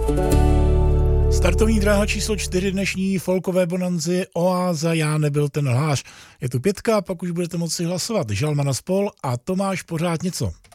Startovní dráha číslo 4 dnešní folkové bonanzy Oáza Já nebyl ten lhář. Je tu 5, pak už budete moci hlasovat Žalmana Spol a Tomáš Pořád něco.